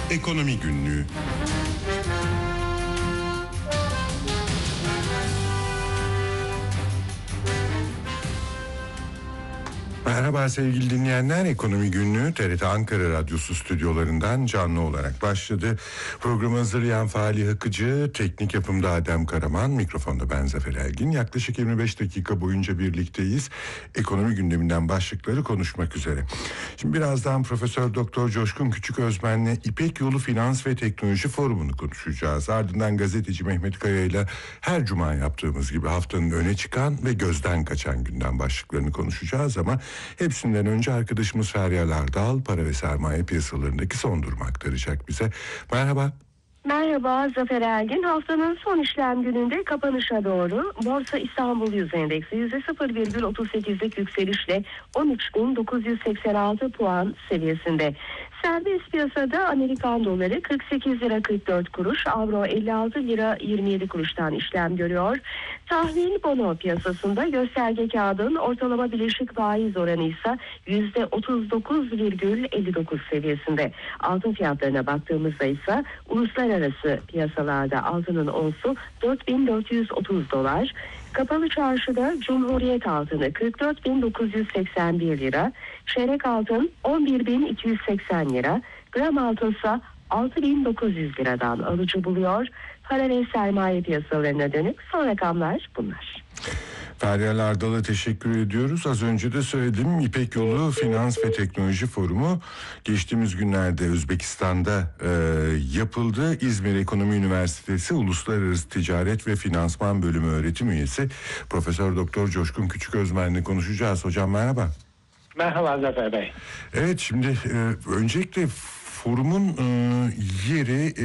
Ekonomi Günlüğü. Merhaba sevgili dinleyenler, Ekonomi Günlüğü TRT Ankara Radyosu stüdyolarından canlı olarak başladı. Programı hazırlayan Fahri Akıcı, teknik yapımda Adem Karaman, mikrofonda ben Zafer Elgin. Yaklaşık 25 dakika boyunca birlikteyiz. Ekonomi gündeminden başlıkları konuşmak üzere. Şimdi birazdan Profesör Doktor Coşkun Küçüközmen'le İpek Yolu Finans ve Teknoloji Forumu'nu konuşacağız. Ardından gazeteci Mehmet Kaya ile her cuma yaptığımız gibi haftanın öne çıkan ve gözden kaçan gündem başlıklarını konuşacağız ama hepsinden önce arkadaşımız Feryal Ardal para ve sermaye piyasalarındaki son durumu aktaracak bize. Merhaba. Merhaba Zafer Elgin. Haftanın son işlem gününde kapanışa doğru Borsa İstanbul Yüz Endeksi %0,38'lik yükselişle 13.986 puan seviyesinde. Serbest piyasada Amerikan doları 48 lira 44 kuruş, avro 56 lira 27 kuruştan işlem görüyor. Tahvil bono piyasasında gösterge kağıdın ortalama bileşik faiz oranı ise %39,59 seviyesinde. Altın fiyatlarına baktığımızda ise uluslararası piyasalarda altının onsu 4.430 dolar. Kapalı çarşıda Cumhuriyet altını 44.981 lira, çeyrek altın 11.280 lira, gram altınsa 6.900 liradan alıcı buluyor. Para ve sermaye piyasalarına dönük son rakamlar bunlar. Feryal Ardal'a teşekkür ediyoruz. Az önce de söyledim, İpek Yolu Finans ve Teknoloji Forumu geçtiğimiz günlerde Özbekistan'da yapıldı. İzmir Ekonomi Üniversitesi Uluslararası Ticaret ve Finansman Bölümü öğretim üyesi Profesör Doktor Coşkun Küçüközmen'le konuşacağız. Hocam merhaba. Merhaba Zafer Bey. Evet, şimdi öncelikle forumun yeri